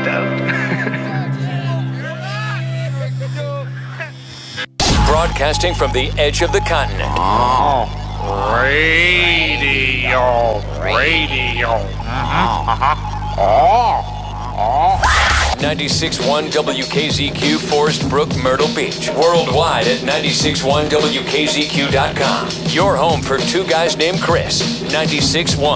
stoked. Broadcasting from the edge of the continent. Oh, radio. 96.1 WKZQ, Forest Brook, Myrtle Beach. Worldwide at 96.1WKZQ.com. Your home for two guys named Chris. 96.1